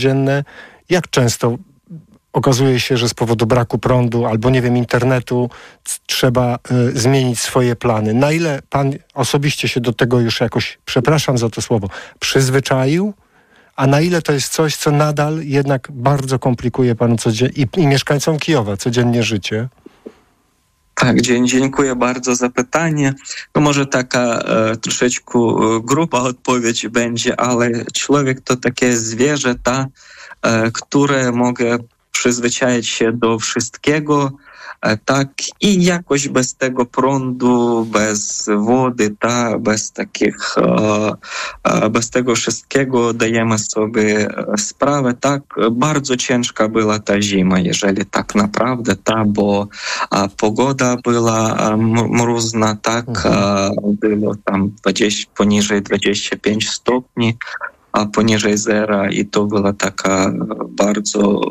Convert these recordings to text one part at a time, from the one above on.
dzienne. Jak często okazuje się, że z powodu braku prądu albo, nie wiem, internetu trzeba zmienić swoje plany? Na ile pan osobiście się do tego już jakoś, przepraszam za to słowo, przyzwyczaił? A na ile to jest coś, co nadal jednak bardzo komplikuje panu i mieszkańcom Kijowa codziennie życie? Tak, dziękuję bardzo za pytanie. No może taka troszeczkę gruba odpowiedź będzie, ale człowiek to takie zwierzę, które może przyzwyczaić się do wszystkiego, tak, i jakoś bez tego prądu, bez wody, bez tego wszystkiego dajemy sobie sprawę, tak. Bardzo ciężka była ta zima, jeżeli tak naprawdę, bo pogoda była mrózna, tak, było tam poniżej 25 stopni, a poniżej zera, i to była taka bardzo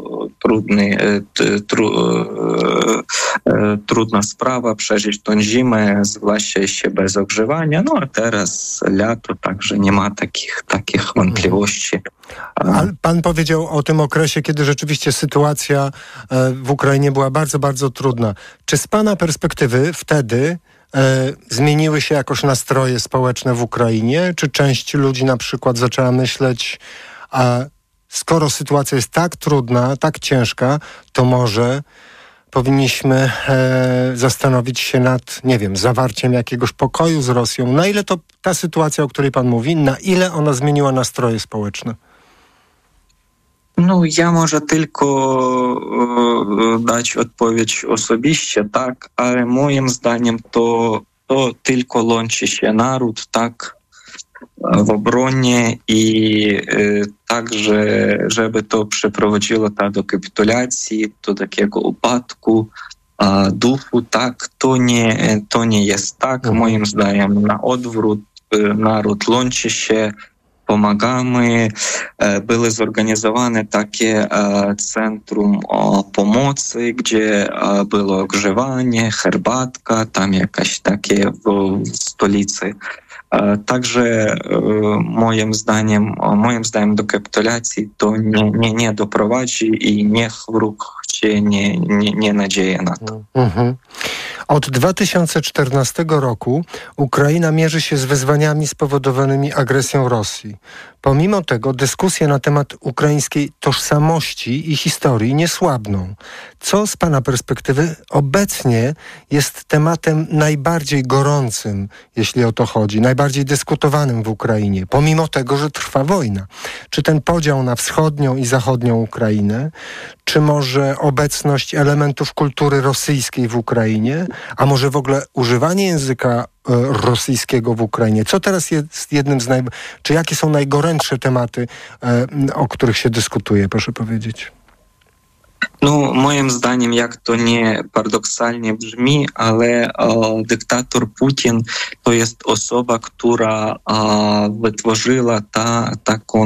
trudna sprawa przeżyć tą zimę, zwłaszcza jeszcze bez ogrzewania. No a teraz lato, także nie ma takich wątpliwości. Ale pan powiedział o tym okresie, kiedy rzeczywiście sytuacja w Ukrainie była bardzo, bardzo trudna. Czy z pana perspektywy wtedy zmieniły się jakoś nastroje społeczne w Ukrainie? Czy część ludzi na przykład zaczęła myśleć, a skoro sytuacja jest tak trudna, tak ciężka, to może powinniśmy zastanowić się nad, nie wiem, zawarciem jakiegoś pokoju z Rosją? Na ile to ta sytuacja, o której pan mówi, na ile ona zmieniła nastroje społeczne? No, ja może tylko dać odpowiedź osobiście, tak, ale moim zdaniem to tylko łączy się naród, tak, w obronie i także, żeby to przeprowadziło do kapitulacji, do takiego upadku duchu, tak, to nie jest tak. Moim zdaniem na odwrót, naród łączy się, pomagamy. Były zorganizowane takie centrum pomocy, gdzie było ogrzewanie, herbatka, tam jakaś takie w stolicy. Także moim zdaniem do kapitulacji to nie doprowadzi i niech wróg się nie nadzieje na to. Od 2014 roku Ukraina mierzy się z wyzwaniami spowodowanymi agresją Rosji. Pomimo tego dyskusje na temat ukraińskiej tożsamości i historii nie słabną. Co z pana perspektywy obecnie jest tematem najbardziej gorącym, jeśli o to chodzi, najbardziej dyskutowanym w Ukrainie, pomimo tego, że trwa wojna? Czy ten podział na wschodnią i zachodnią Ukrainę, czy może obecność elementów kultury rosyjskiej w Ukrainie, a może w ogóle używanie języka rosyjskiego w Ukrainie? Co teraz jest jednym czy jakie są najgorętsze tematy, o których się dyskutuje, proszę powiedzieć? No, moim zdaniem, jak to nie paradoksalnie brzmi, ale dyktator Putin to jest osoba, która wytworzyła taką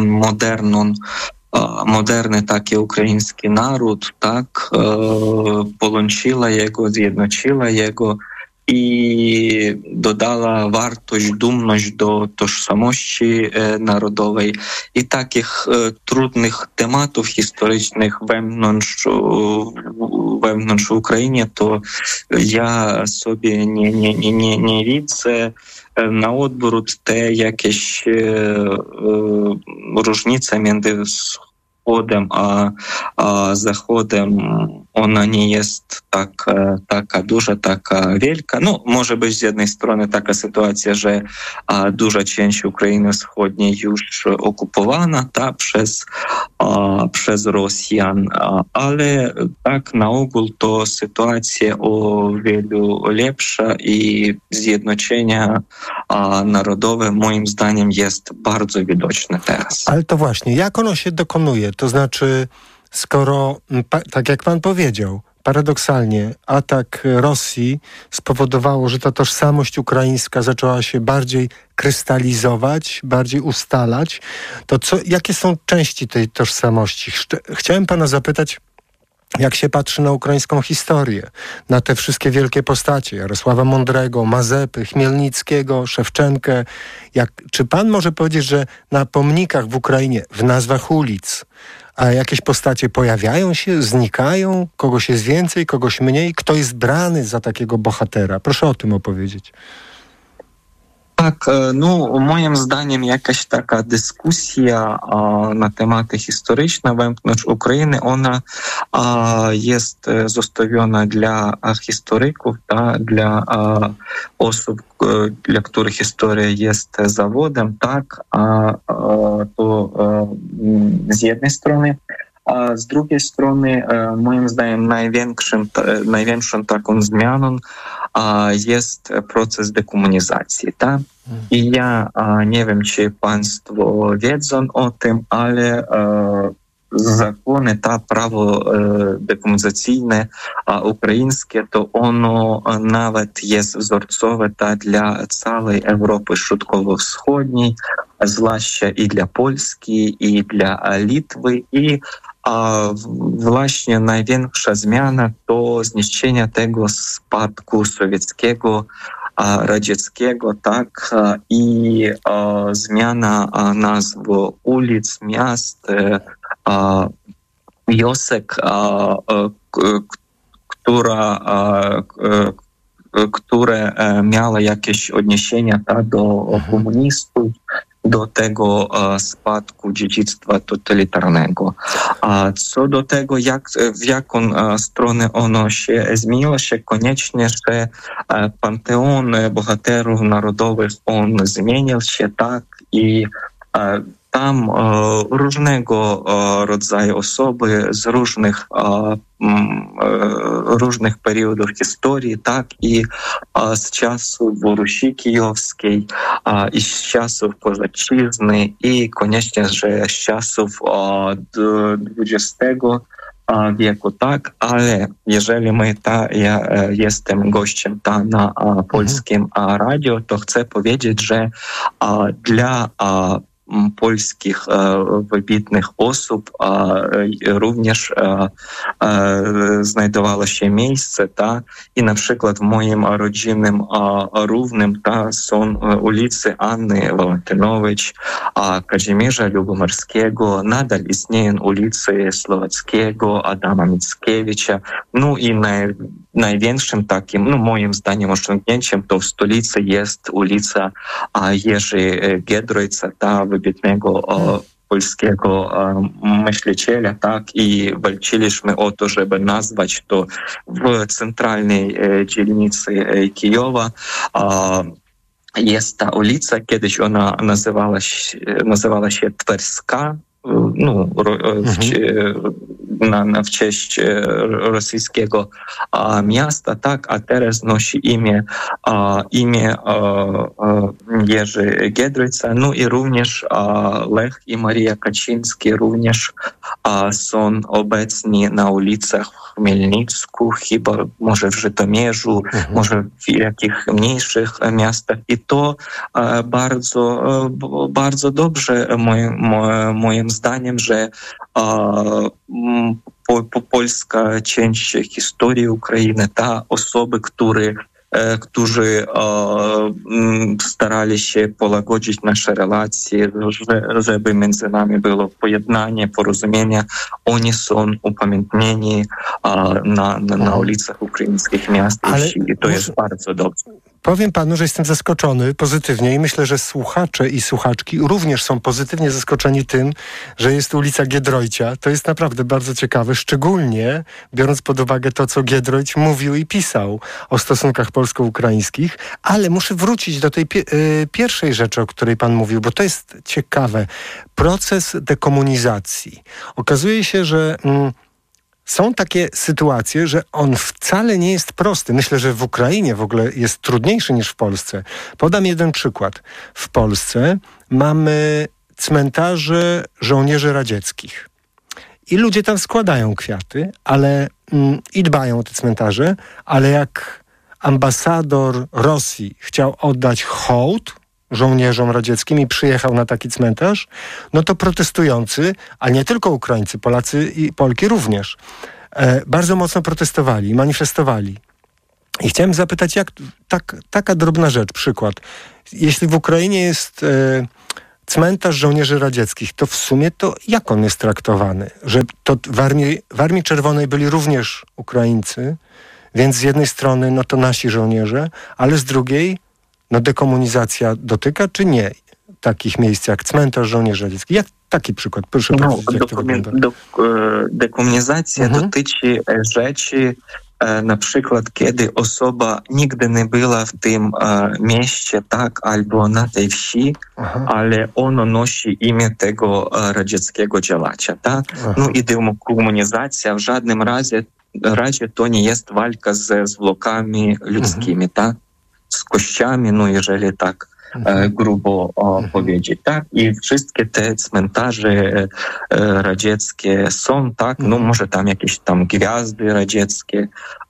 moderny taki ukraiński naród, tak, połączyła jego, zjednoczyła jego i dodała wartość, dumność do tożsamości narodowej i takich trudnych tematów historycznych wewnątrz Ukrainy, to ja sobie nie widzę. Na odwrót, te jakieś różnice między wschodem a zachodem, ona nie jest taka duża, taka wielka. No, może być z jednej strony taka sytuacja, że duża część Ukrainy Wschodniej już okupowana przez Rosjan, ale tak na ogół to sytuacja o wielu lepsza i zjednoczenie narodowe moim zdaniem jest bardzo widoczne teraz. Ale to właśnie, jak ono się dokonuje? To znaczy, skoro, tak jak pan powiedział, paradoksalnie atak Rosji spowodowało, że ta tożsamość ukraińska zaczęła się bardziej krystalizować, bardziej ustalać, to jakie są części tej tożsamości? Chciałem pana zapytać, jak się patrzy na ukraińską historię, na te wszystkie wielkie postacie, Jarosława Mądrego, Mazepy, Chmielnickiego, Szewczenkę. Czy pan może powiedzieć, że na pomnikach w Ukrainie, w nazwach ulic, A jakieś postacie pojawiają się, znikają, kogoś jest więcej, kogoś mniej, kto jest brany za takiego bohatera? Proszę o tym opowiedzieć. Tak, moim zdaniem jakaś taka dyskusja na tematy historyczne wewnątrz України, ona jest zostawiona dla historyków, dla osób, dla których historia jest zawodem, tak, to z jednej strony. A z drugiej strony, moim zdaniem, największą taką zmianą jest proces dekomunizacji. Tak? I ja nie wiem, czy Państwo wiedzą o tym, ale zakony, prawo dekomunizacyjne ukraińskie, to ono nawet jest wzorcowe dla całej Europy Środkowo-Wschodniej, zwłaszcza i dla Polski, i dla Litwy, i właśnie największa zmiana to zniszczenie tego spadku sowieckiego, radzieckiego, tak, i zmiana nazw ulic, miast, wiosek, które miały jakieś odniesienia do komunistów, do tego spadku dziedzictwa totalitarnego. A co do tego, w jaką stronę ono się zmieniło, się koniecznie, że panteon bohaterów narodowych on zmienił się, tak, i tam różnego rodzaju osoby z różnych periodów historii, tak, i z czasów Rusi Kijowskiej, i z czasów Kozaczyzny, i koniecznie, że z czasów XX wieku, tak, ale jeżeli ja jestem gościem na polskim radio, to chcę powiedzieć, że dla polskich wybitnych osób również znajdowało się miejsce, i na przykład w moim rodzinnym Równym są ulice Anny Walentynowicz, Kazimierza Lubomirskiego, nadal istnieją ulice Słowackiego, Adama Mickiewicza, i największym takim, moim zdaniem, osiągnięciem to w stolicy jest ulica Jerzy Giedroycia, wybitnego polskiego myśliciela, tak, i walczyliśmy o to, żeby nazwać to w centralnej dzielnicy Kijowa. Jest ta ulica, kiedyś ona nazywała się Twerska, w cześć rosyjskiego miasta, tak, a teraz nosi imię Jerzy Giedroycia, i również Lech i Maria Kaczyński również są obecni na ulicach w Chmielnicku, chyba może w Żytomierzu, może w jakich mniejszych miastach, i to bardzo dobrze moim zdaniem, że polska część historii Ukrainy, osoby, którzy starali się połagodzić nasze relacje, żeby między nami było pojednanie, porozumienie, oni są upamiętnieni na ulicach ukraińskich miast i wsi. I to jest bardzo dobrze. Powiem panu, że jestem zaskoczony pozytywnie i myślę, że słuchacze i słuchaczki również są pozytywnie zaskoczeni tym, że jest ulica Giedroycia. To jest naprawdę bardzo ciekawe, szczególnie biorąc pod uwagę to, co Giedroyć mówił i pisał o stosunkach polsko-ukraińskich, ale muszę wrócić do tej pierwszej rzeczy, o której pan mówił, bo to jest ciekawe. Proces dekomunizacji. Okazuje się, że są takie sytuacje, że on wcale nie jest prosty. Myślę, że w Ukrainie w ogóle jest trudniejszy niż w Polsce. Podam jeden przykład. W Polsce mamy cmentarze żołnierzy radzieckich. I ludzie tam składają kwiaty, i dbają o te cmentarze, ale jak ambasador Rosji chciał oddać hołd żołnierzom radzieckim i przyjechał na taki cmentarz, to protestujący, a nie tylko Ukraińcy, Polacy i Polki również, bardzo mocno protestowali, manifestowali. I chciałem zapytać, taka drobna rzecz, przykład. Jeśli w Ukrainie jest cmentarz żołnierzy radzieckich, to w sumie to jak on jest traktowany? Że to w Armii Czerwonej byli również Ukraińcy, więc z jednej strony no to nasi żołnierze, ale z drugiej no dekomunizacja dotyka czy nie takich miejsc jak cmentarz żołnierzy radzieckich? Jak taki przykład? Proszę powiedzieć, jak to wygląda. Dekomunizacja dotyczy rzeczy, na przykład, kiedy osoba nigdy nie była w tym mieście, tak, albo na tej wsi, ale ono nosi imię tego radzieckiego działacza, tak? No i dekomunizacja w żadnym razie to nie jest walka ze zwłokami ludzkimi, tak? Z kościami, no jeżeli tak grubo powiedzieć, tak? I wszystkie te cmentarze radzieckie są, tak? No może tam jakieś tam gwiazdy radzieckie,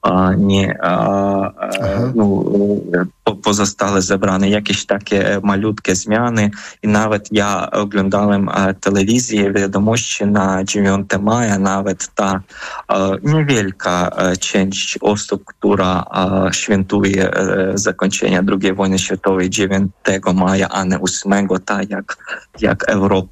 pozostale zebrane, jakieś takie malutkie zmiany. I nawet ja oglądałem telewizję, wiadomości na 9 maja, nawet ta niewielka część osób, która świętuje zakończenie II wojny światowej 9 maja, a nie 8, tak jak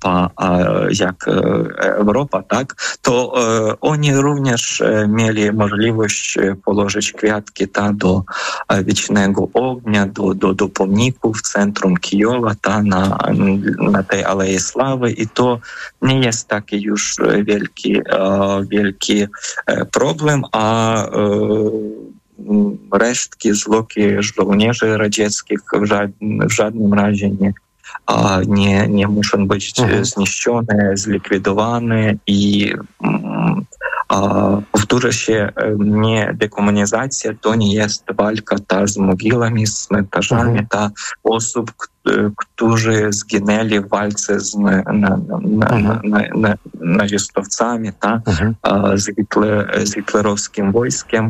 Europa, tak, to oni również mieli możliwość położyć kwiatki do wiecznego ognia, do pomników w centrum Kijowa, na tej Alei Sławy. I to nie jest taki już wielki problem, a resztki, zwłoki żołnierzy radzieckich w żadnym razie nie muszą być zniszczone, zlikwidowane i powtórzę się, nie dekomunizacja to nie jest walka z mogilami, z cmentarzami, osób, którzy zginęli w walce z nazistowcami, z hitlerowskim wojskiem.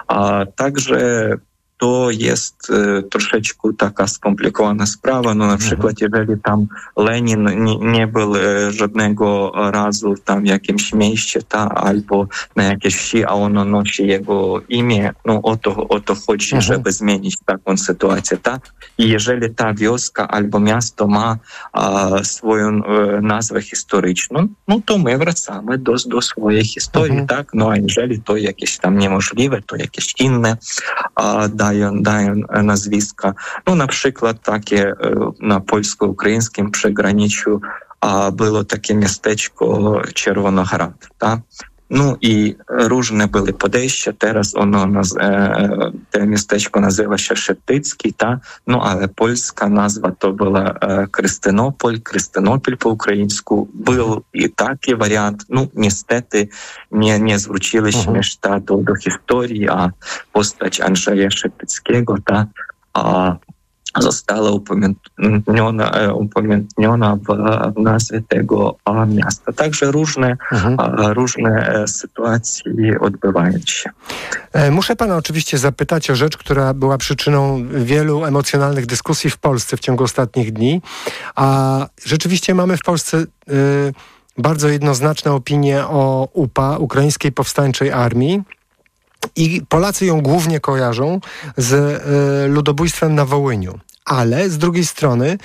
Także to jest troszeczkę taka skomplikowana sprawa. No na przykład, jeżeli tam Lenin nie był żadnego razu tam w jakimś mieście, albo na jakiejś wsi, a ono nosi jego imię, no o to chodzi, żeby zmienić taką sytuację, I jeżeli ta wioska albo miasto ma swoją nazwę historyczną, no to my wracamy do swojej historii, tak? No a jeżeli to jakieś tam niemożliwe, to jakieś inne dają nazwiska. No na przykład takie na polsko-ukraińskim przegraniczu było takie miasteczko Czerwonograd, tak? No i różne były podejścia. Teraz to miasteczko nazywa się Szeptycki, no ale polska nazwa to była Krystynopol po ukraińsku. Był i taki wariant. No niestety nie zwróciliśmy do historii, a postać Andrzeja Szeptyckiego została upamiętniona w nazwie tego miasta. Także różne sytuacje odbywają się. Muszę pana oczywiście zapytać o rzecz, która była przyczyną wielu emocjonalnych dyskusji w Polsce w ciągu ostatnich dni. A rzeczywiście mamy w Polsce bardzo jednoznaczne opinie o UPA, Ukraińskiej Powstańczej Armii. I Polacy ją głównie kojarzą z ludobójstwem na Wołyniu. Ale z drugiej strony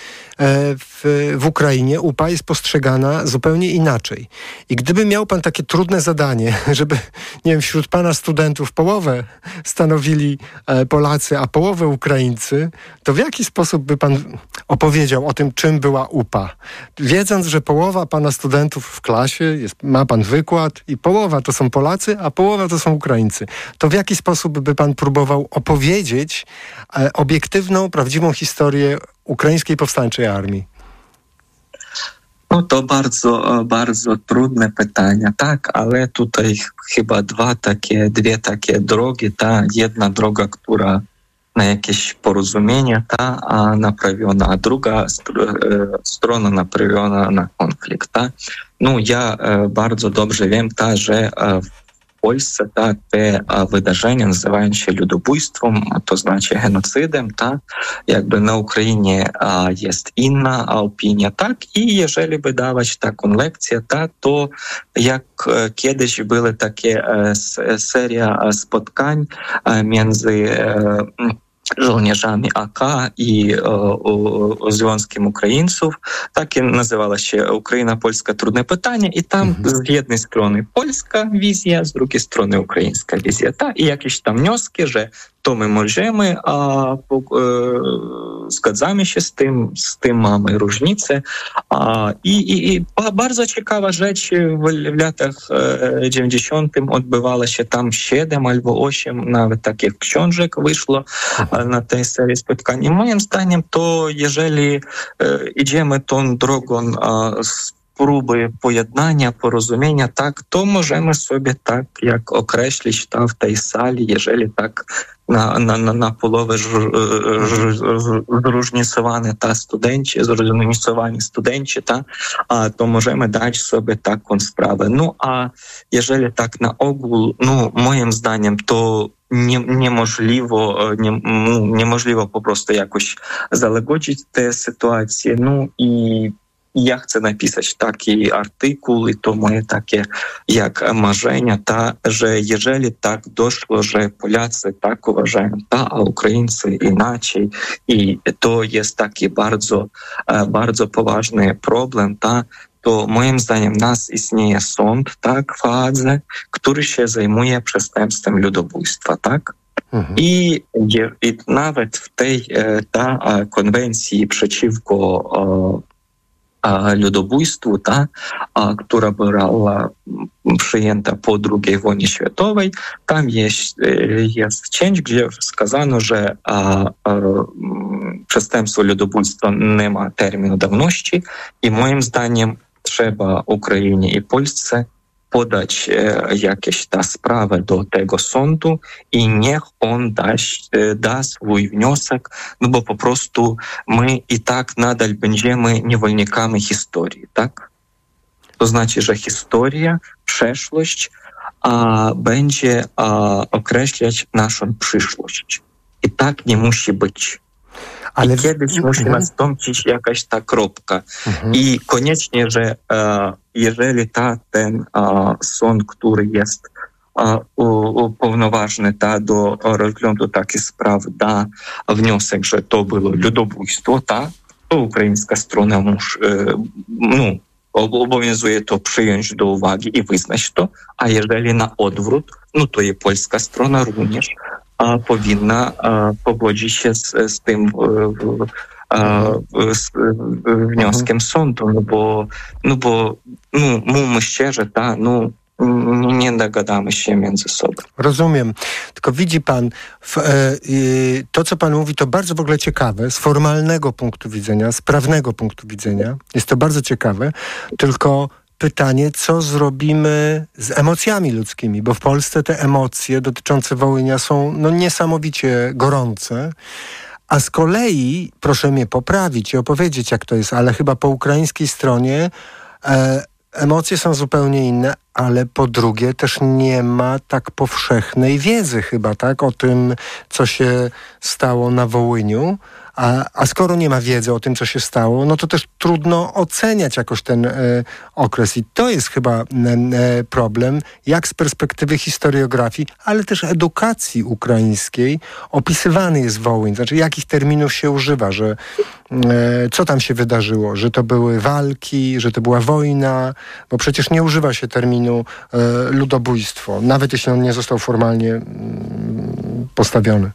w Ukrainie UPA jest postrzegana zupełnie inaczej. I gdyby miał pan takie trudne zadanie, żeby, nie wiem, wśród pana studentów połowę stanowili Polacy, a połowę Ukraińcy, to w jaki sposób by pan opowiedział o tym, czym była UPA? Wiedząc, że połowa pana studentów w klasie, ma pan wykład i połowa to są Polacy, a połowa to są Ukraińcy. To w jaki sposób by pan próbował opowiedzieć obiektywną, prawdziwą historię Ukraińskiej Powstańczej Armii? No to bardzo trudne pytania, tak, ale tutaj chyba dwie takie drogi, jedna droga, która na jakieś porozumienie, naprawiona, a druga strona naprawiona na konflikt, No ja bardzo dobrze wiem, że w Polsce te wydarzenia nazywają się ludobójstwem, to znaczy genocydem, jakby na Ukrainie jest inna opinia, i jeżeli wydawać taką lekcję, to jak kiedyś były takie seria spotkań między żołnierzami AK i Związkiem Українців, так і називалася Україна-Польська трудне питання, і там з однієї сторони польська візія, з другої сторони українська візія. Та і якісь там wnioski, що to my możemy, a zgadzamy się z tym mamy różnice. I bardzo ciekawa rzecz w latach 90. odbywała się tam 7 albo 8 nawet takich książek wyszło na tej serii spotkań. I moim zdaniem to jeżeli idziemy tą drogą próby pojednania, porozumienia, tak, to możemy sobie tak jak określić tam w tej sali, jeżeli tak na połowę zróżnicowani studenci, to możemy dać sobie taką sprawę. No a jeżeli tak na ogół, no moim zdaniem to niemożliwo po prostu jakoś załagodzić tę sytuację. No i ja chcę napisać taki artykuł i to moje takie jak marzenia, że jeżeli tak doszło, że Polacy tak uważają, a Ukraińcy inaczej i to jest taki bardzo poważny problem, to moim zdaniem nas istnieje sąd, tak, w Haadze, który się zajmuje przestępstwem ludobójstwa, tak? I nawet w tej konwencji przeciwko ludobójstwu, która była przyjęta po II wojnie światowej, tam jest część, gdzie wskazano, że przestępstwo ludobójstwa nie ma terminu dawności i moim zdaniem trzeba Ukrainie i Polsce podać jakieś sprawę do tego sądu i niech on da swój wniosek, no bo po prostu my i tak nadal będziemy niewolnikami historii, tak? To znaczy, że historia, przeszłość będzie określać naszą przyszłość. I tak nie musi być. Ale kiedyś musi nastąpić jakaś ta kropka. I koniecznie, że jeżeli ten sąd, który jest upoważniony do rozglądu takich spraw, da wniosek, że to było ludobójstwo, to ukraińska strona obowiązuje to przyjąć do uwagi i wyznać to, a jeżeli na odwrót, no to i polska strona również powinna pogodzić się z tym wnioskiem sądu, no bo mówmy szczerze, nie dogadamy się między sobą. Rozumiem. Tylko widzi pan, to co pan mówi, to bardzo w ogóle ciekawe, z formalnego punktu widzenia, z prawnego punktu widzenia. Jest to bardzo ciekawe, tylko pytanie, co zrobimy z emocjami ludzkimi, bo w Polsce te emocje dotyczące Wołynia są niesamowicie gorące, a z kolei, proszę mnie poprawić i opowiedzieć, jak to jest, ale chyba po ukraińskiej stronie emocje są zupełnie inne, ale po drugie też nie ma tak powszechnej wiedzy chyba, tak, o tym, co się stało na Wołyniu. A skoro nie ma wiedzy o tym, co się stało, no to też trudno oceniać jakoś ten okres. I to jest chyba problem, jak z perspektywy historiografii, ale też edukacji ukraińskiej opisywany jest Wołyń. Znaczy, jakich terminów się używa, że co tam się wydarzyło, że to były walki, że to była wojna, bo przecież nie używa się terminu ludobójstwo, nawet jeśli on nie został formalnie postawiony.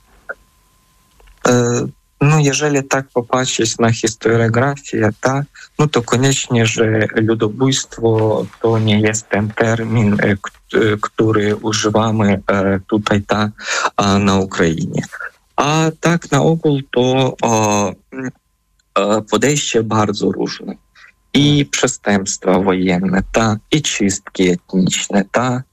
No, jeżeli tak popatrzeć na historiografię, no to koniecznie, że ludobójstwo to nie jest ten termin, który używamy tutaj na Ukrainie. A tak na ogół to podejście bardzo różne. I przestępstwa wojenne, i czystki etniczne,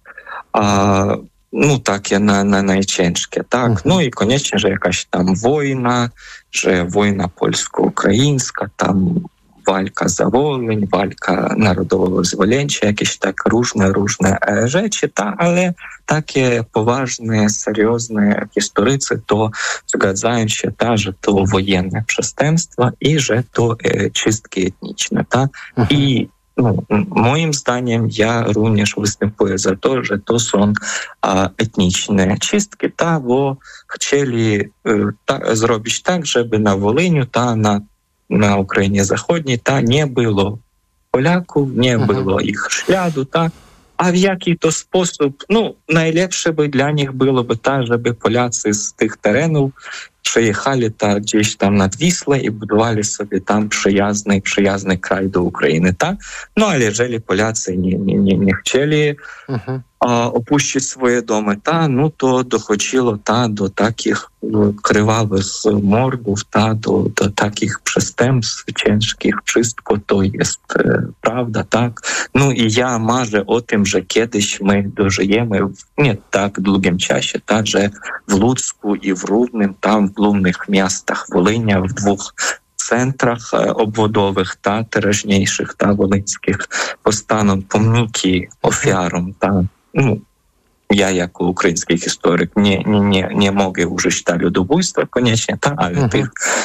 no takie najciężkie, tak. No i koniecznie, że jakaś tam wojna, że wojna polsko-ukraińska, tam walka za Wołyń, walka narodowego wyzwolenia, jakieś tak różne rzeczy, ale takie poważne, seriozne historycy to zgadzają się, że to wojenne przestępstwa i że to czystki etniczne, I moim zdaniem, ja również występuję za to, że to są etniczne czystki, bo chcieli zrobić tak, żeby na Волині на Україні Заходній не було Поляków, nie było ich śladu, a w jaki to sposób, najlepsze by dla nich byłoby żeby Polacy z tych terenów przyjechali gdzieś tam nad Wisłę i budowali sobie tam przyjazny kraj do Ukrainy, ale jeżeli Polacy nie chcieli opuścić swoje domy, to dochodziło do takich krwawych mordów, do takich przestępstw ciężkich. Wszystko to jest prawda, I ja marzę o tym, że kiedyś my dożyjemy w nie tak długim czasie, że w Луцьку i w Rudnym, w głównych miastach Волиня, w dwóch centrach obwodowych, teraźniejszych, wolyńskich, powstaną pomniki ofiarom, ja jako ukraiński historyk nie mogę użyć ludobójstwa koniecznie, ale tych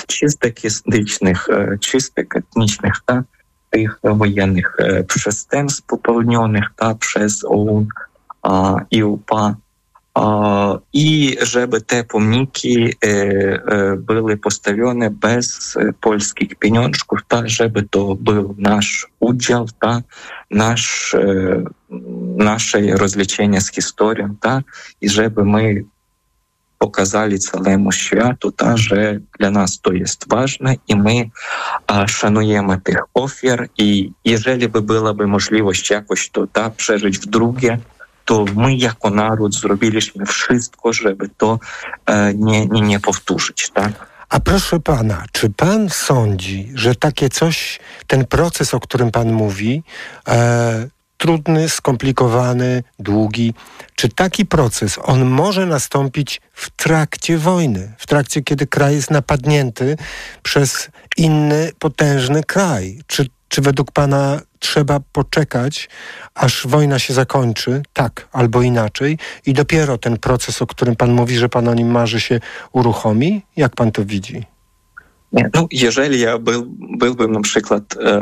czystek etnicznych, tych wojennych przestępstw popełnionych przez OUN i UPA, i żeby te pomniki były postawione bez polskich pieniążków, żeby to był nasz udział, nasze rozliczenie z historią, i żeby my pokazali całemu światu, że dla nas to jest ważne i my szanujemy tych ofiar, i jeżeli by była możliwość jakoś to przeżyć w drugie, to my jako naród zrobiliśmy wszystko, żeby to nie powtórzyć, A proszę pana, czy pan sądzi, że takie coś, ten proces, o którym pan mówi, trudny, skomplikowany, długi, czy taki proces, on może nastąpić w trakcie wojny, w trakcie, kiedy kraj jest napadnięty przez inny, potężny kraj? Czy według pana trzeba poczekać, aż wojna się zakończy, tak albo inaczej, i dopiero ten proces, o którym pan mówi, że pan o nim marzy, się uruchomi? Jak pan to widzi? Jeżeli ja byłbym na przykład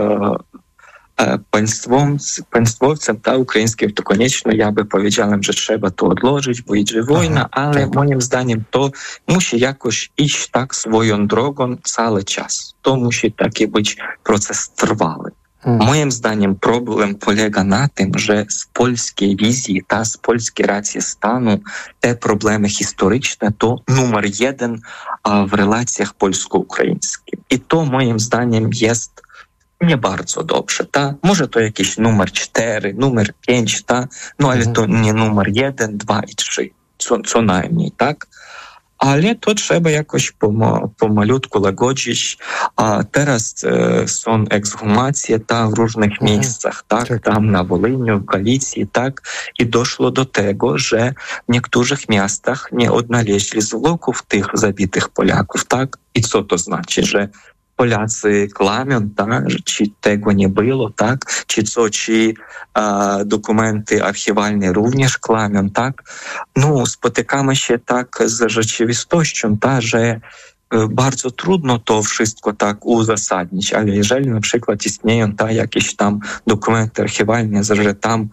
państwowcem ukraińskim, to koniecznie ja by powiedziałem, że trzeba to odłożyć, bo idzie wojna, ale moim zdaniem to musi jakoś iść swoją drogą cały czas. To musi taki być proces trwały. Moim zdaniem problem polega na tym, że z polskiej wizji, z polskiej racji stanu te problemy historyczne to numer 1 w relacjach polsko-ukraińskich. I to moim zdaniem jest nie bardzo dobrze, Może to jakiś numer 4, numer 5, ale to nie numer 1, 2 i 3, co najmniej, Ale to trzeba jakoś pomalutku łagodzić. A teraz są ekshumacje w różnych miejscach, tam na Волині, w Galicji, I doszło do tego, że w niektórych miastach nie odnaleźli zwłoków tych zabitych Polaków, I co to znaczy, że Polacy klamią, czy tego nie było, czy dokumenty archiwalne również klamią, spotykamy się z rzeczywistością, że bardzo trudno to wszystko uzasadnić, ale jeżeli na przykład istnieją jakieś tam dokumenty archiwalne, że tam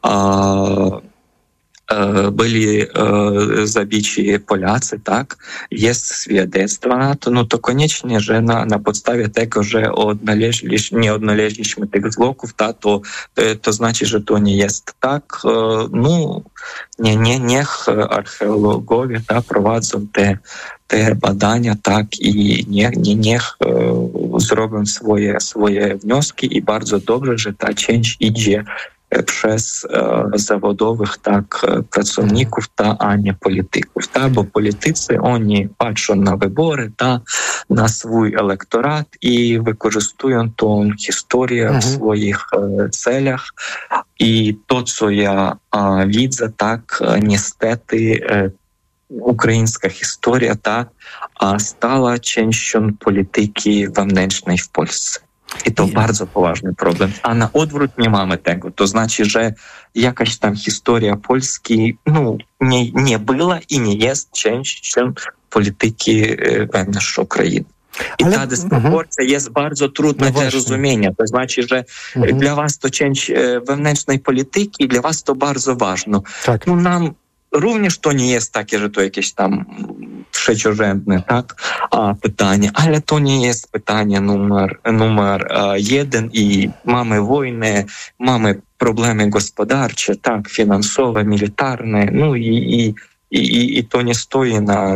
byli zabici Polacy, jest świadectwo na to, to koniecznie, że na podstawie tego, że nie odnaleźliśmy tych zwłoków, to znaczy, że to nie jest tak. Niech archeologowie prowadzą te badania, i niech zrobią swoje wnioski, i bardzo dobrze, że ta część idzie przez zawodowych pracowników, a nie polityków, bo politycy, oni patrzą na wybory, na swój elektorat i wykorzystują tą historię w swoich celach. I to, co ja widzę, niestety ukraińska historia stała częścią polityki wewnętrznej w Polsce. I to bardzo poważny problem. A na odwrót nie mamy tego. To znaczy, że jakaś tam historia Polski nie była i nie jest częścią polityki wewnętrznej Ukrainy. I ta dysproporcja jest bardzo trudna dla rozumienia. To znaczy, że dla was to część wewnętrznej polityki, dla was to bardzo ważne. Tak. No nam również to nie jest takie, że to jakieś tam trzeciorzędne, tak, pytanie, ale to nie jest pytanie numer jeden i mamy wojnę, mamy problemy gospodarcze, tak, finansowe, militarne, no i to nie stoi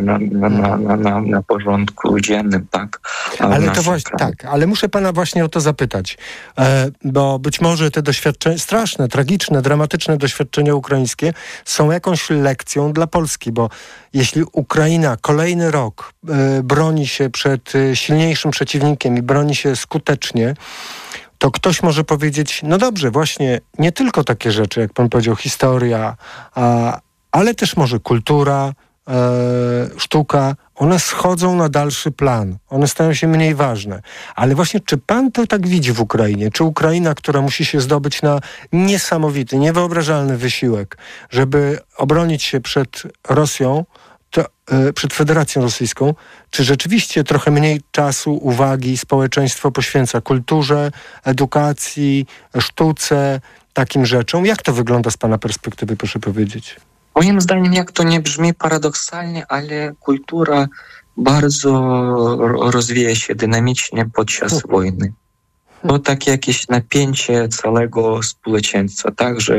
na porządku dziennym, tak. Ale to właśnie, tak, ale muszę pana właśnie o to zapytać, bo być może te doświadczenia, straszne, tragiczne, dramatyczne doświadczenia ukraińskie są jakąś lekcją dla Polski, bo jeśli Ukraina kolejny rok broni się przed silniejszym przeciwnikiem i broni się skutecznie, to ktoś może powiedzieć, no dobrze, właśnie nie tylko takie rzeczy, jak pan powiedział, historia, ale też może kultura, sztuka, one schodzą na dalszy plan. One stają się mniej ważne. Ale właśnie, czy pan to tak widzi w Ukrainie? Czy Ukraina, która musi się zdobyć na niesamowity, niewyobrażalny wysiłek, żeby obronić się przed Rosją, przed Federacją Rosyjską, czy rzeczywiście trochę mniej czasu, uwagi społeczeństwo poświęca kulturze, edukacji, sztuce, takim rzeczom? Jak to wygląda z pana perspektywy, proszę powiedzieć? Moim zdaniem, jak to nie brzmi paradoksalnie, ale kultura bardzo rozwija się dynamicznie podczas wojny. To takie jakieś napięcie całego społeczeństwa, tak, że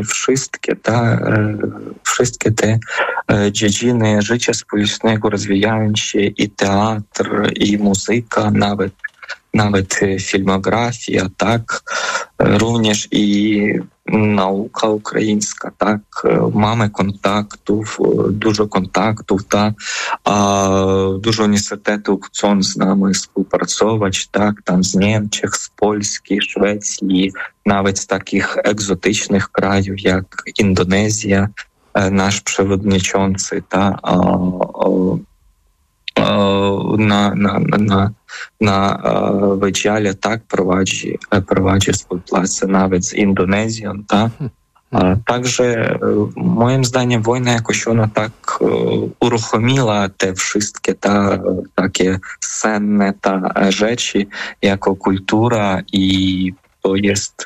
wszystkie te dziedziny życia społecznego rozwijają się, i teatr, i muzyka, nawet filmografia, tak, również i nauka українська, так, mamy dużo kontaktów, tak, dużo uniwersytetów chcą z nami współpracować, tak, tam z Niemczech, z Polski, Szwecji, nawet z takich egzotycznych krajów jak Indonezja, nasz przewodniczący, tak, na wydziale, tak, prowadzi współpracę nawet z Indonezją, tak. Także moim zdaniem wojna jakoś ona tak uruchomiła te wszystkie takie cenne rzeczy jako kultura i to jest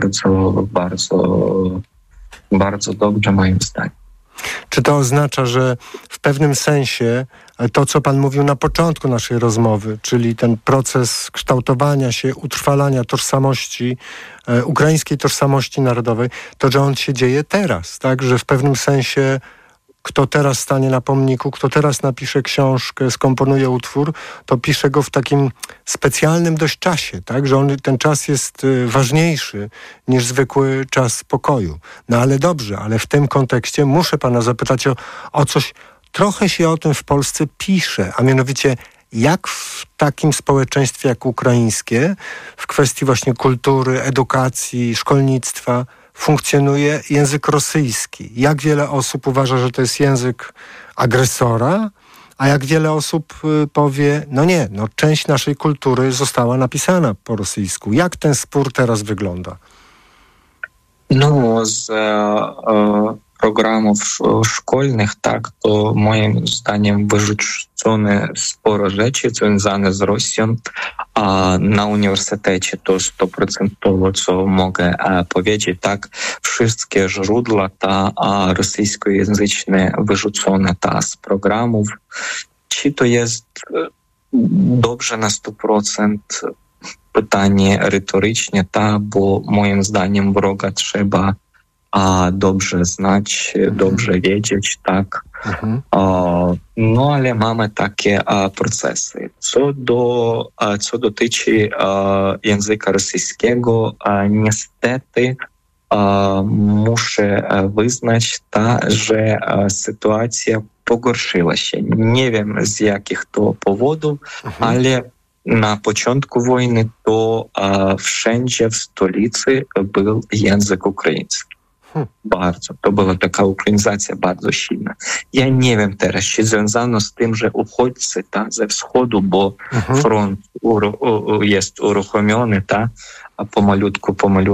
bardzo dobrze moim zdaniem. Czy to oznacza, że w pewnym sensie to, co pan mówił na początku naszej rozmowy, czyli ten proces kształtowania się, utrwalania tożsamości, ukraińskiej tożsamości narodowej, to, że on się dzieje teraz, tak? Że w pewnym sensie kto teraz stanie na pomniku, kto teraz napisze książkę, skomponuje utwór, to pisze go w takim specjalnym dość czasie, tak? Że ten czas jest ważniejszy niż zwykły czas pokoju. No ale dobrze, ale w tym kontekście muszę pana zapytać o coś, trochę się o tym w Polsce pisze, a mianowicie jak w takim społeczeństwie jak ukraińskie, w kwestii właśnie kultury, edukacji, szkolnictwa, funkcjonuje język rosyjski. Jak wiele osób uważa, że to jest język agresora, a jak wiele osób powie, no nie, no część naszej kultury została napisana po rosyjsku. Jak ten spór teraz wygląda? No, z programów szkolnych, tak, to moim zdaniem wyrzucone sporo rzeczy związane z Rosją, a na uniwersytecie to 100%, co mogę powiedzieć, tak, wszystkie źródła rosyjskojęzyczne wyrzucone z programów. Czy to jest dobrze na 100%? Pytanie retorycznie, bo moim zdaniem wroga trzeba dobrze znać, dobrze wiedzieć, tak. No ale mamy takie procesy. Co dotyczy języka rosyjskiego, niestety muszę wyznać, że sytuacja pogorszyła się. Nie wiem z jakich to powodów, ale na początku wojny to wszędzie w stolicy był język ukraiński. Bardzo. To była taka ukrainizacja bardzo silna. Ja nie wiem teraz, czy związano z tym, że uchodźcy ze wschodu, bo front jest uruchomiony, a pomalutku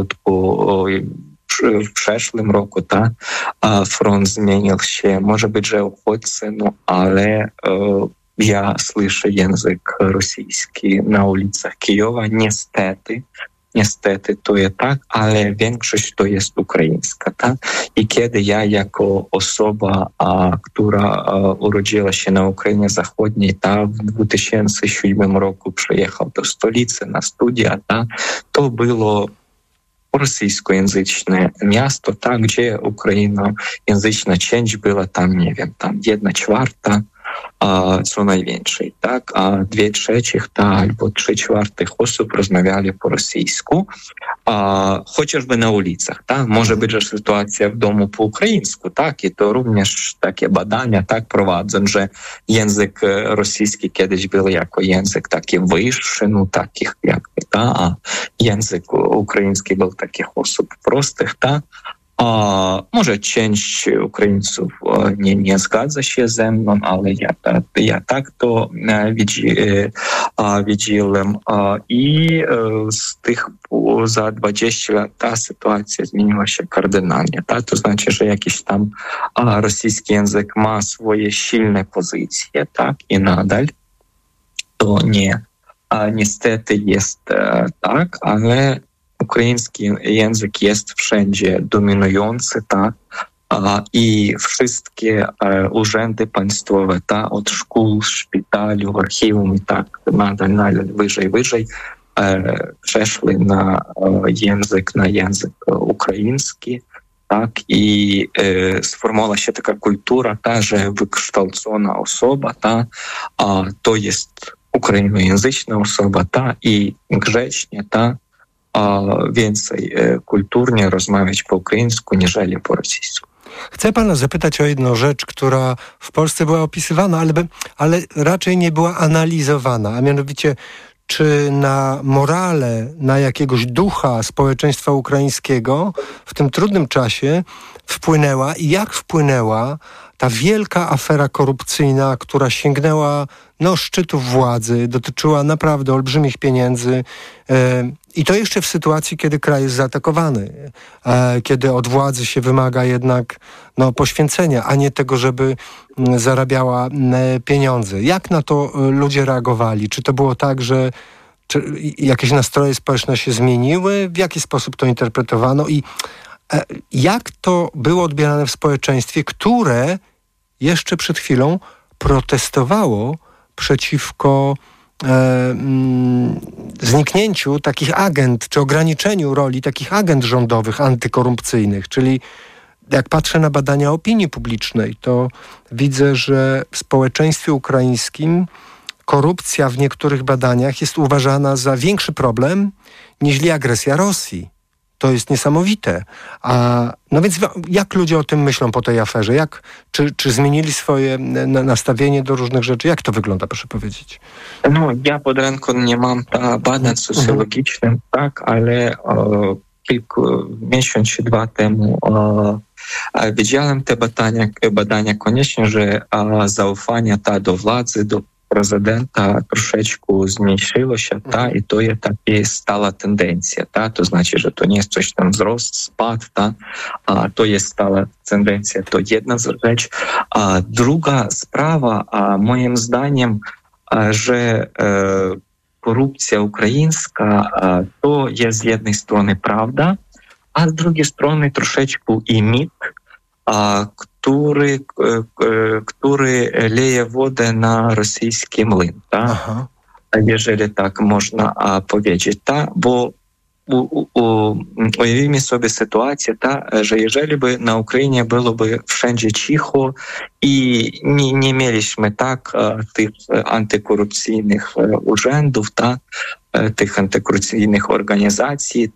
w przeszłym roku, front zmienił się. Może być, że uchodźcy, no ale я слышу język rosyjski na ulicach Kijowa. Niestety to jest tak, ale większość to jest ukraińska. Tak? I kiedy ja jako osoba, która urodziła się na Ukrainie Zachodniej, w 2007 roku przyjechał do stolicy na studia, to było rosyjskojęzyczne miasto, gdzie ukrainojęzyczna część była tam, nie wiem, 1/4, co najwięcej, tak? A 2/3 albo 3/4 osób rozmawiali po rosyjsku, chociażby na ulicach. Tak? Może być, że sytuacja w domu po ukraińsku, tak? I to również takie badania tak prowadzą, że język rosyjski kiedyś był jako język taki wyższy, takich jakby, a język ukraiński był takich osób prostych, tak? Może część Ukraińców nie zgadza się ze mną, ale ja tak to widziałem. I z tych za 20 lat ta sytuacja zmieniła się kardynalnie. Tak? To znaczy, że jakiś tam rosyjski język ma swoje silne pozycje, tak? I nadal to niestety jest tak, ale ukraiński język jest wszędzie dominujący, tak? I wszystkie urzędy państwowe, od szkół, szpitali, archiwum i tak nadal wyżej przeszły na język ukraiński, tak? I sformułowała się taka kultura, że wykształcona osoba, to jest ukrainojęzyczna osoba, i grzecznie, więcej kulturnie rozmawiać po ukraińsku, niżeli po rosyjsku. Chcę pana zapytać o jedną rzecz, która w Polsce była opisywana, ale raczej nie była analizowana, a mianowicie czy na morale, na jakiegoś ducha społeczeństwa ukraińskiego w tym trudnym czasie wpłynęła i jak wpłynęła ta wielka afera korupcyjna, która sięgnęła szczytów władzy, dotyczyła naprawdę olbrzymich pieniędzy i to jeszcze w sytuacji, kiedy kraj jest zaatakowany, kiedy od władzy się wymaga jednak poświęcenia, a nie tego, żeby zarabiała pieniądze. Jak na to ludzie reagowali? Czy to było tak, że jakieś nastroje społeczne się zmieniły? W jaki sposób to interpretowano? I jak to było odbierane w społeczeństwie, które jeszcze przed chwilą protestowało przeciwko zniknięciu takich agent, czy ograniczeniu roli takich agent rządowych antykorupcyjnych, czyli jak patrzę na badania opinii publicznej, to widzę, że w społeczeństwie ukraińskim korupcja w niektórych badaniach jest uważana za większy problem niż agresja Rosji. To jest niesamowite. Więc jak ludzie o tym myślą po tej aferze? Czy zmienili swoje nastawienie do różnych rzeczy? Jak to wygląda, proszę powiedzieć? Ja pod ręką nie mam badań socjologicznych, tak, ale miesiąc czy 2 temu widziałem te badania koniecznie, że zaufanie do władzy, do prezydenta troszeczkę zmniejszyło się, i to jest taka stała tendencja. To znaczy, że to nie jest coś tam wzrost, spad, to jest stała tendencja. To jedna rzecz. Druga sprawa, moim zdaniem, że korupcja ukraińska to jest z jednej strony prawda, a z drugiej strony troszeczkę i mit, który leje wodę na rosyjski młyn, jeżeli tak można powiedzieć, bo uявimy sobie sytuację, że jeżeli by na Ukrainie byłoby wszędzie cicho i nie mieliśmy tych antykorupcyjnych urzędów, tych antykorupcyjnych organizacji,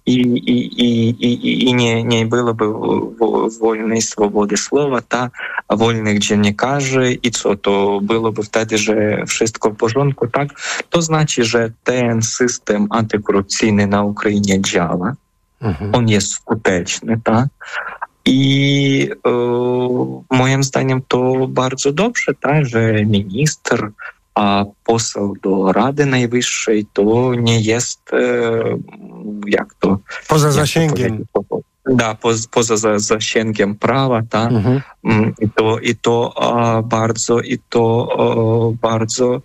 i nie byłoby wolnej swobody słowa, wolnych dziennikarzy, i co, to byłoby wtedy, że wszystko w porządku, tak? To znaczy, że ten system antykorupcyjny na Ukrainie działa, on jest skuteczny, tak? I moim zdaniem to bardzo dobrze, że minister a poseł do Rady Najwyższej to nie jest, Poza zasięgiem. Poza zasięgiem prawa, tak? I to bardzo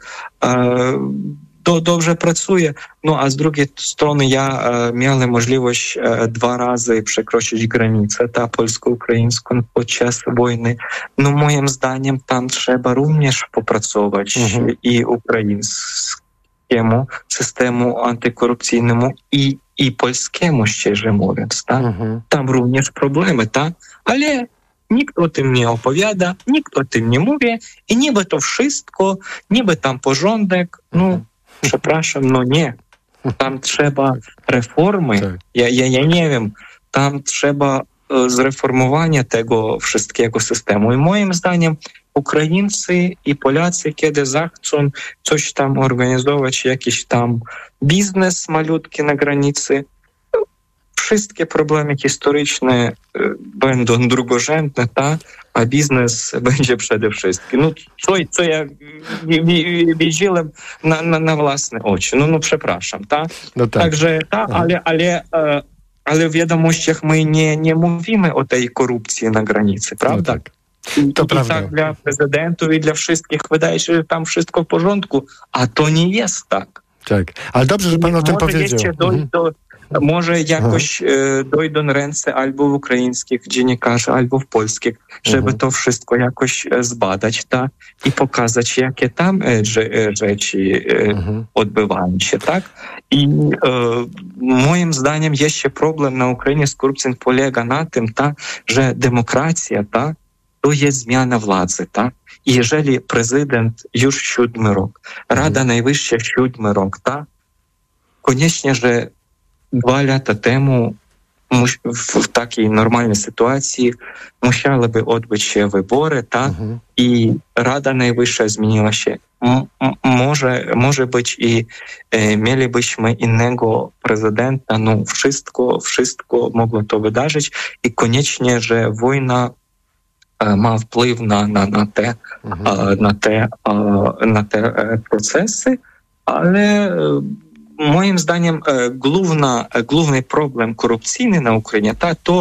dobrze pracuje. No a z drugiej strony ja miałem możliwość 2 razy przekroczyć granicę polsko-ukraińską podczas wojny. No moim zdaniem tam trzeba również popracować i ukraińskiemu systemu antykorupcyjnemu i polskiemu, szczerze mówiąc. Tak? Tam również problemy, tak? Ale nikt o tym nie opowiada, nikt o tym nie mówi i niby to wszystko, niby tam porządek, przepraszam, nie. Tam trzeba reformy. Tak. Ja nie wiem, tam trzeba zreformowania tego wszystkiego systemu. I moim zdaniem Ukraińcy i Polacy, kiedy zechcą coś tam organizować, jakiś tam biznes malutki na granicy, wszystkie problemy historyczne będą drugorzędne, a biznes będzie przede wszystkim. Co ja widziałem na własne oczy. Przepraszam, tak? Także, ale w wiadomościach my nie mówimy o tej korupcji na granicy, prawda? To prawda. Tak dla prezydentów i dla wszystkich wydaje się, że tam wszystko w porządku, a to nie jest tak. Tak, ale dobrze, że pan o tym powiedział. Może jakoś dojdą ręce albo w ukraińskich dziennikarzy, albo w polskich, żeby to wszystko jakoś zbadać i pokazać, jakie tam rzeczy odbywają się, tak? I moim zdaniem jeszcze problem na Ukrainie z korupcją polega na tym, że demokracja, to jest zmiana władzy, tak? I jeżeli prezydent już 7 rok, Rada Najwyższa 7 rok, koniecznie, że 2 lata temu w takiej normalnej sytuacji musiałyby odbyć się wybory, i Rada Najwyższa zmieniła się. Może być i mielibyśmy innego prezydenta, wszystko mogło to wydarzyć i koniecznie, że wojna ma wpływ na te procesy, ale moim zdaniem główny problem korupcyjny na Ukrainie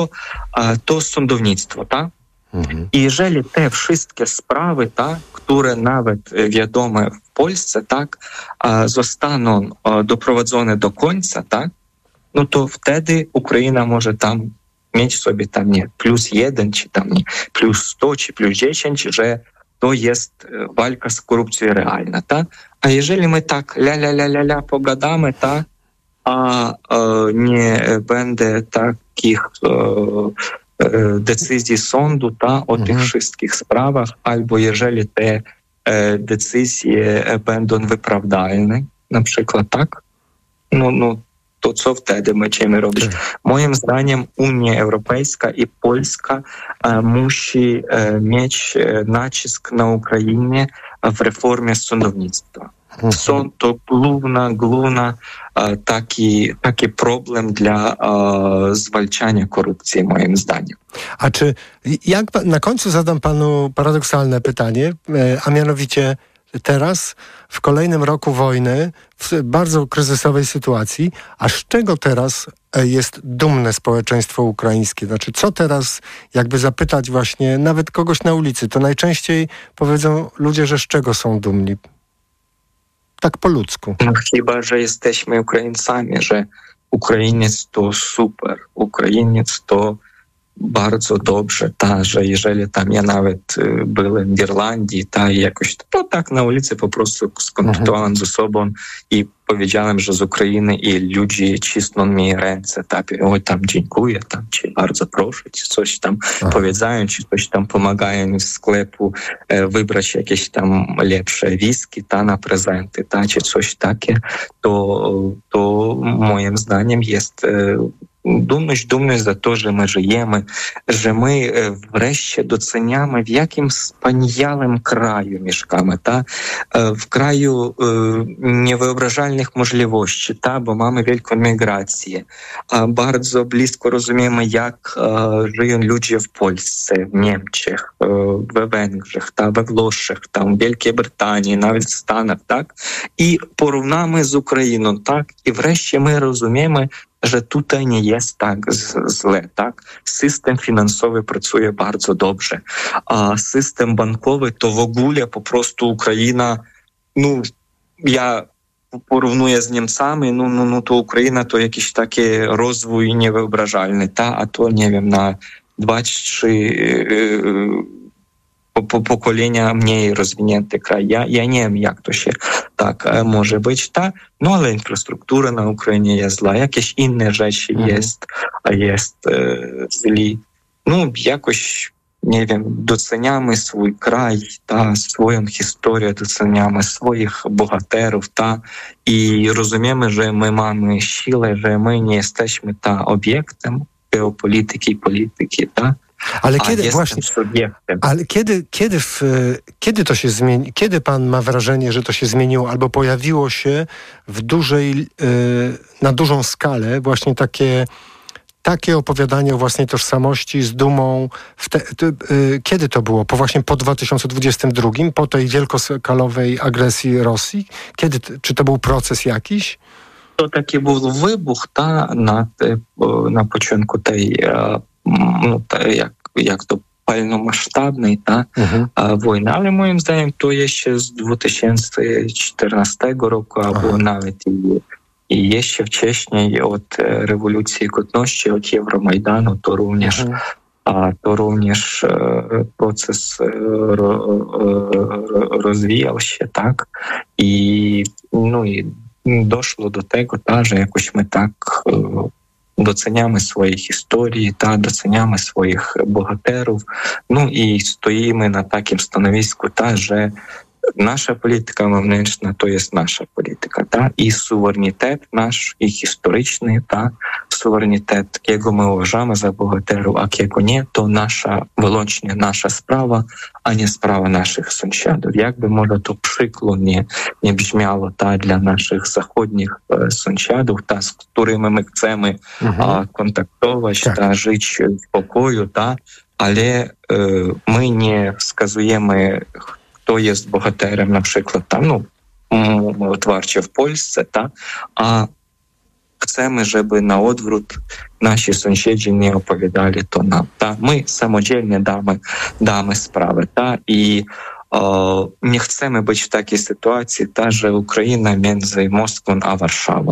to sądownictwo. I jeżeli te wszystkie sprawy, które nawet wiadome w Polsce, zostaną doprowadzone do końca, to wtedy Ukraina może tam mieć sobie +1, czy +100, czy +10, że to jest walka z korupcją realna. A jeżeli my tak pogadamy, a nie będzie takich decyzji sądu o tych wszystkich sprawach, albo jeżeli te decyzje będą wyprawdalne, na przykład to co wtedy będziemy robić? Moim zdaniem Unia Europejska i Polska musi mieć nacisk na Ukrainie w reformie sądownictwa. To główny taki problem dla zwalczania korupcji, moim zdaniem. A na końcu zadam panu paradoksalne pytanie, a mianowicie teraz, w kolejnym roku wojny, w bardzo kryzysowej sytuacji, a z czego teraz jest dumne społeczeństwo ukraińskie? Znaczy, co teraz, jakby zapytać właśnie nawet kogoś na ulicy, to najczęściej powiedzą ludzie, że z czego są dumni? Tak po ludzku. Chyba, że jesteśmy Ukraińcami, że Ukrainiec to super, Ukrainiec to bardzo dobrze, że jeżeli tam ja nawet byłem w Irlandii, jakoś to tak na ulicy po prostu skontaktowałem ze sobą i powiedziałem, że z Ukrainy i ludzie cisną mi ręce, oj tam dziękuję, ci bardzo proszę, ci coś tam powiedzają, ci coś tam pomagają z sklepu wybrać jakieś tam lepsze whisky na prezenty, czy coś takie, to moim zdaniem jest dumność za to, że my żyjemy, że my wreszcie doceniamy, w jakim wspaniałym kraju mieszkamy, w kraju niewyobrażalnych możliwości, bo mamy wielką migrację. Bardzo blisko rozumiemy, jak żyją ludzie w Polsce, w Niemczech, we Węgrzech, we Włoszech, w Wielkiej Brytanii, nawet w Stanach, i porównamy z Ukrainą, i wreszcie my rozumiemy, że tutaj nie jest tak źle, System finansowy pracuje bardzo dobrze, a system bankowy to w ogóle po prostu Ukraina, ja porównuję z Niemcami, to Ukraina to jakiś taki rozwój niewyobrażalny, a to nie wiem, na 2-3 pokolenia mniej rozwinięty kraj. Ja nie wiem, jak to się tak może być, ale infrastruktura na Ukrainie jest zła, jakieś inne rzeczy jest zli. Jakoś, nie wiem, doceniamy swój kraj, swoją historię, doceniamy swoich bohaterów, i rozumiemy, że my mamy siłę, że my nie jesteśmy obiektem geopolityki i polityki, Ale kiedy to się zmieni? Kiedy pan ma wrażenie, że to się zmieniło albo pojawiło się na dużą skalę właśnie takie opowiadanie o własnej tożsamości z dumą? Kiedy to było? Po 2022? Po tej wielkoskalowej agresji Rosji? Czy to był proces jakiś? To taki był wybuch na początku tej jak to pełnomasztabnej wojny, ale moim zdaniem to jeszcze z 2014 roku, albo nawet i jeszcze wcześniej od rewolucji godności, od Euromajdanu, to również proces rozwijał się, i doszło do tego, że jakoś my doceniamy swoje historii, doceniamy swoich bohaterów, i stoimy na takim stanowisku, że nasza polityka wewnętrzna to jest nasza polityka, i suwerenitет nasz, i historyczny, suwerenitет, jakiego my uważamy za bohaterów, a jakiego nie, to wyłącznie nasza sprawa, a nie sprawa naszych sąsiadów. Jakby może to przykro nie brzmiało dla naszych zachodnich sąsiadów, z którymi my chcemy kontaktować, żyć w pokoju, ale my nie wskazujemy, kto jest bohaterem, na przykład otwarcie w Polsce, a chcemy, żeby na odwrót nasi sąsiedzi nie opowiadali to nam. My samodzielnie damy sprawę, i nie chcemy być w takiej sytuacji, że Ukraina między Moskwą a Warszawą,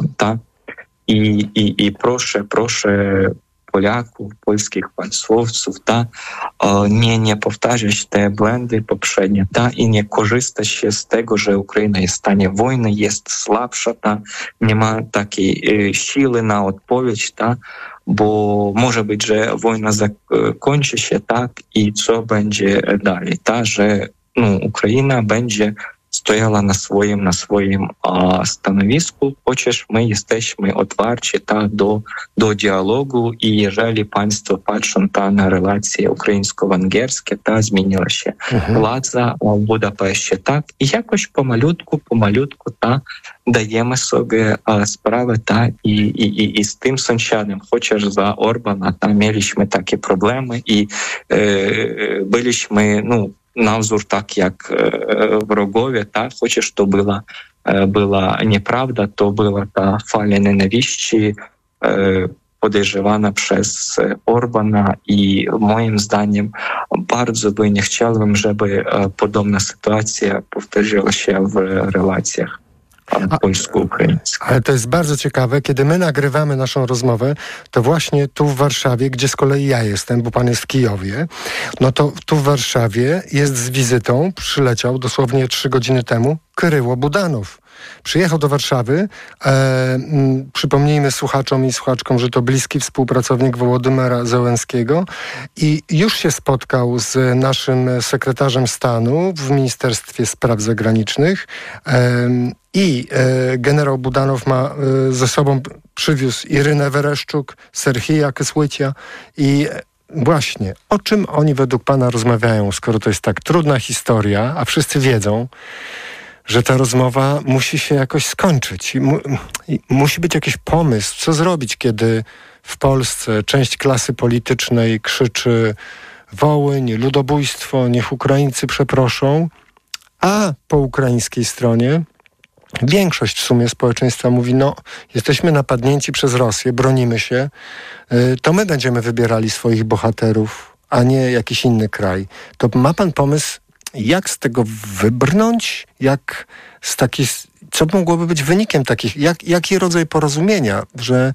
i proszę Polaków, polskich państwowców, nie powtarzać te błędy poprzednie, i nie korzystać się z tego, że Ukraina jest w stanie wojny, jest słabsza, nie ma takiej siły na odpowiedź, bo może być, że wojna zakończy się, i co będzie dalej, że Ukraina będzie stoяла на своїм stanowisku, chociaż my jesteśmy otwarci do dialogu, i jeżeli państwo patrzą na relacje ukraińsko-węgierskie, zmieniła się władza w Budapeszcie, i jakoś pomalutku dajemy sobie sprawę, i z tym sąsiadem, chociaż za Orbana mieliśmy takie problemy i byliśmy, na wzór jak wrogowie, chociaż to była nieprawda, to była ta fala nienawiści podejrzewana przez Orbana, i moim zdaniem bardzo by nie chciałbym, żeby podobna sytuacja powtórzyła się w relacjach polsko-ukraińskich. Ale to jest bardzo ciekawe, kiedy my nagrywamy naszą rozmowę, to właśnie tu w Warszawie, gdzie z kolei ja jestem, bo pan jest w Kijowie, to tu w Warszawie jest z wizytą, przyleciał dosłownie 3 godziny temu Kyryło Budanow. Przyjechał do Warszawy. Przypomnijmy słuchaczom i słuchaczkom, że to bliski współpracownik Wołodymyra Zełenskiego i już się spotkał z naszym sekretarzem stanu w Ministerstwie Spraw Zagranicznych i generał Budanow ma ze sobą, przywiózł Irynę Wereszczuk, Serhija Kysłycia i właśnie, o czym oni według pana rozmawiają, skoro to jest tak trudna historia, a wszyscy wiedzą, że ta rozmowa musi się jakoś skończyć. I musi być jakiś pomysł, co zrobić, kiedy w Polsce część klasy politycznej krzyczy Wołyń, ludobójstwo, niech Ukraińcy przeproszą, a po ukraińskiej stronie większość w sumie społeczeństwa mówi, no jesteśmy napadnięci przez Rosję, bronimy się, to my będziemy wybierali swoich bohaterów, a nie jakiś inny kraj. To ma pan pomysł, jak z tego wybrnąć? Jak z takiej, co mogłoby być wynikiem takich, jaki rodzaj porozumienia, że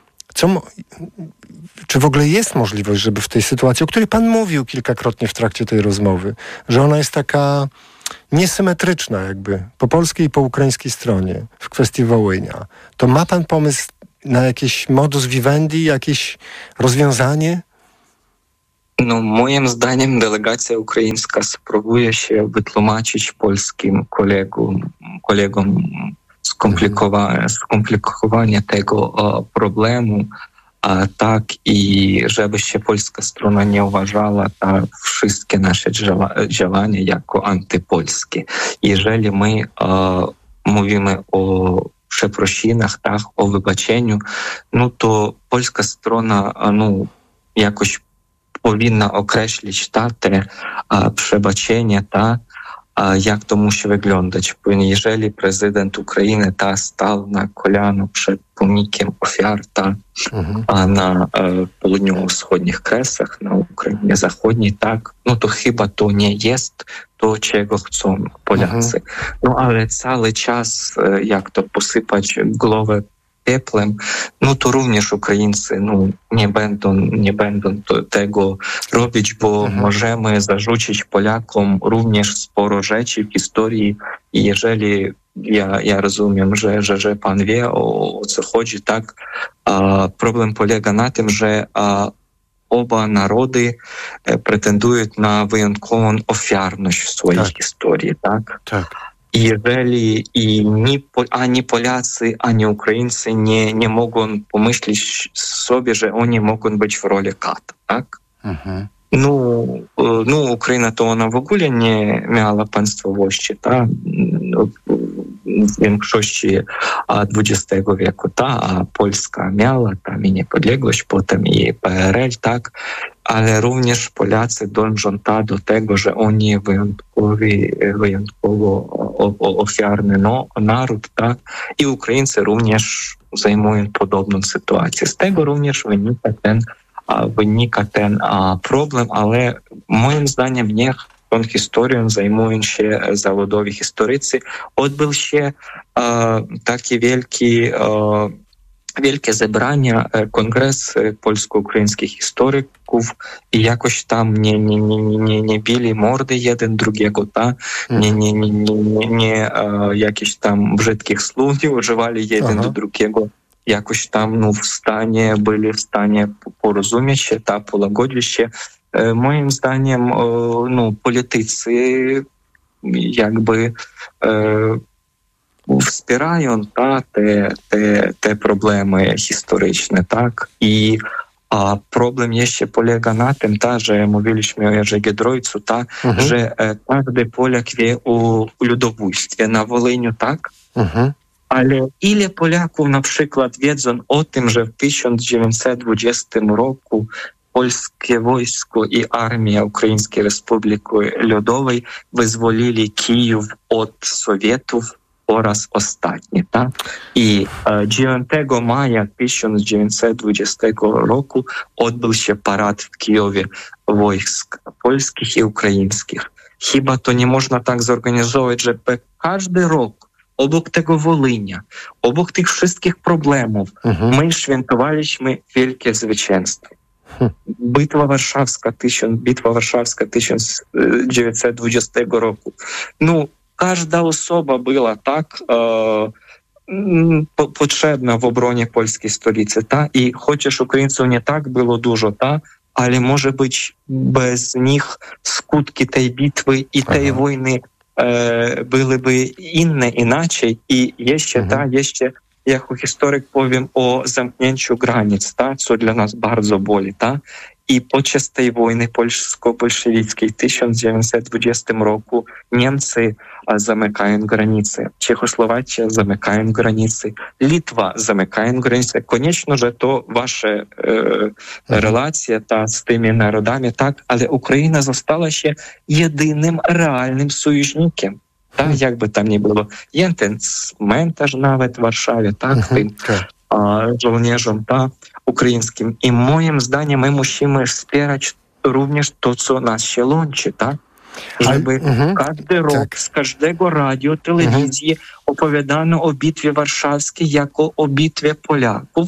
czy w ogóle jest możliwość, żeby w tej sytuacji, o której pan mówił kilkakrotnie w trakcie tej rozmowy, że ona jest taka niesymetryczna jakby po polskiej i po ukraińskiej stronie w kwestii Wołynia, to ma pan pomysł na jakiś modus vivendi, jakieś rozwiązanie? No, moim zdaniem delegacja ukraińska spróbuje się wytłumaczyć polskim kolegom skomplikowanie tego problemu, tak i żeby się polska strona nie uważała wszystkie nasze działania jako antypolskie. Jeżeli my mówimy o przeprosinach, tak, o wybaczeniu, no to polska strona jakoś powinna określić te przebaczenie, jak to musi wyglądać. Jeżeli prezydent Ukrainy stał na kolano przed pomnikiem ofiar na południowo-wschodnich Kresach, na Ukrainie Zachodniej, tak, no to chyba to nie jest to, czego chcą Polacy. No ale cały czas, jak to posypać głowę pieplem, no to również Ukraińcy nie będą tego robić, bo możemy zarzucić Polakom również sporo rzeczy w historii i jeżeli ja rozumiem, że pan wie o co chodzi, tak, problem polega na tym, że oba narody pretendują na wyjątkową ofiarność w swojej historii, tak? Tak. Jeżeli ani Polacy, ani Ukraińcy nie mogą pomyśleć sobie, że oni mogą być w roli kata, tak? Ukraina to ona w ogóle nie miała państwowości, tak? W większości XX wieku, a Polska miała tam i niepodległość, potem i PRL, tak? Ale również Polacy dążą do tego, że oni wyjątkowo ofiarny naród, tak? I Ukraińcy również zajmują podobną sytuację. Z tego również wynika ten problem, ale moim zdaniem niech tą historią zajmują się zawodowi historycy. Odbył się takie wielkie zebrania, kongres polsko-ukraińskich historyków i jakoś tam nie bili mordy jeden drugiego, nie jakichś tam brzydkich słów nie używali jeden do drugiego. Jakoś tam byli w stanie porozumieć się, połagodzić się. Moim zdaniem politycy jakby wspierają te problemy historyczne, tak? I problem jeszcze polega na tym, że mówiliśmy o Jerzy Giedroycu, że każdy Polak wie o ludobójstwie na Wołyniu, tak? Ale ile Polaków na przykład wiedzą o tym, że w 1920 roku polskie wojsko i armia Ukraińskiej Republiki Ludowej wyzwolili Kijów od Sowietów po raz ostatni. Tak? I 9 maja 1920 roku odbył się parad w Kijowie wojsk polskich i ukraińskich. Chyba to nie można tak zorganizować, że każdy rok obok tego Wolynia, obok tych wszystkich problemów, my świętowaliśmy wielkie zwycięstwo. Bitwa Warszawska 1920 roku. każda osoba była tak potrzebna w obronie polskiej stolicy, i chociaż Українців nie tak było dużo, ale może być bez nich skutki tej bitwy i tej wojny byłyby inne, inaczej. I jeszcze, jako historyk powiem o zamknięciu granic, co dla nas bardzo boli, I podczas tej wojny polsko-bolszewickiej w 1920 roku Niemcy zamykają granice, Czechosłowacja zamykają granice, Litwa zamykają granice. Koniecznie, że to wasze relacje z tymi narodami, ale Ukraina została się jedynym realnym sojusznikiem. Jakby tam nie było. Jest ten cmentarz nawet w Warszawie, tym żołnierzom ukraińskim. I moim zdaniem my musimy wspierać również to, co nas się łączy, żeby każdy rok z każdego radio, telewizji opowiadano o bitwie warszawskiej jako o bitwie Polaków,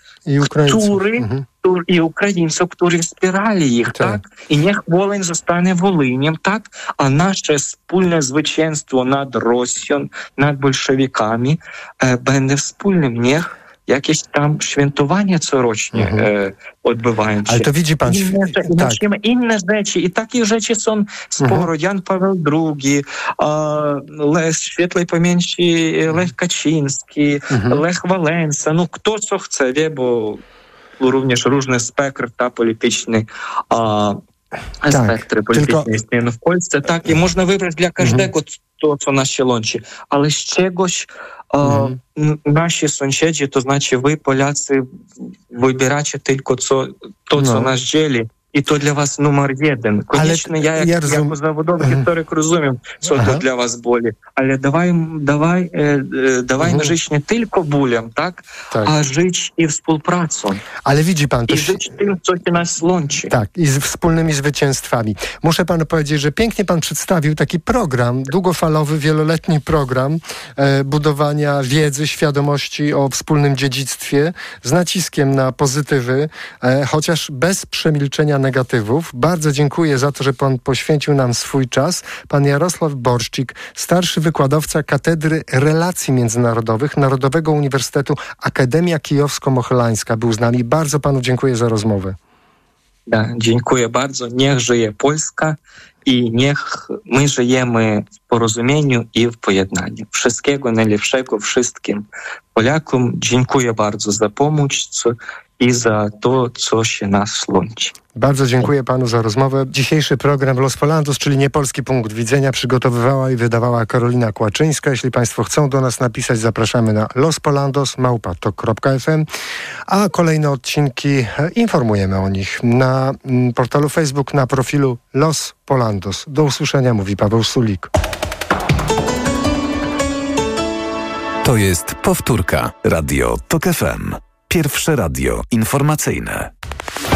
i Українців, którzy wspierali ich, I niech Wołyń zostanie Wolyniem, a nasze wspólne zwycięstwo nad Rosją, nad bolszewikami będzie wspólnym. Niech jakieś tam świętowania corocznie odbywają się. Ale to widzi pan... Inne rzeczy. I takich rzeczy są sporo. Jan Paweł II, świetlej pamięci Lech Kaczyński, Lech Wałęsa. Kto co chce, wie, bo również różny spektr polityczny, spektry polityczne istnieją w Polsce. I można wybrać dla każdego to, co nas się łączy. Ale z czegoś nasi sąsiedzi, to znaczy wy, Polacy, wybieracie tylko to, co nas dzieli. I to dla was numer jeden. Koniecznie ja jako zawodowy historyk rozumiem, co to dla was boli. Ale dawajmy żyć nie tylko bólem, a żyć i współpracą. Ale widzi pan... I żyć tym, co nas łączy. I z wspólnymi zwycięstwami. Muszę panu powiedzieć, że pięknie pan przedstawił taki program, długofalowy, wieloletni program budowania wiedzy, świadomości o wspólnym dziedzictwie z naciskiem na pozytywy, chociaż bez przemilczenia negatywów. Bardzo dziękuję za to, że pan poświęcił nam swój czas. Pan Jarosław Borszczyk, starszy wykładowca Katedry Relacji Międzynarodowych Narodowego Uniwersytetu Akademia Kijowsko-Mohylańska, był z nami. Bardzo panu dziękuję za rozmowę. Dziękuję bardzo. Niech żyje Polska i niech my żyjemy w porozumieniu i w pojednaniu. Wszystkiego najlepszego wszystkim Polakom. Dziękuję bardzo za pomoc i za to, co się nas łączy. Bardzo dziękuję panu za rozmowę. Dzisiejszy program Los Polandos, czyli Niepolski Punkt Widzenia, przygotowywała i wydawała Karolina Kłaczyńska. Jeśli państwo chcą do nas napisać, zapraszamy na lospolandos@tok.fm, a kolejne odcinki informujemy o nich na portalu Facebook, na profilu Los Polandos. Do usłyszenia, mówi Paweł Sulik. To jest powtórka. Radio TOK FM. Pierwsze radio informacyjne.